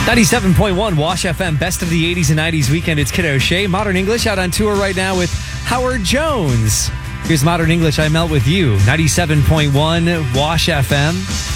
97.1 Wash FM, best of the 80s and 90s weekend. It's Kid O'Shea. Modern English out on tour right now with Howard Jones. Here's Modern English, I Melt With You. 97.1 Wash FM.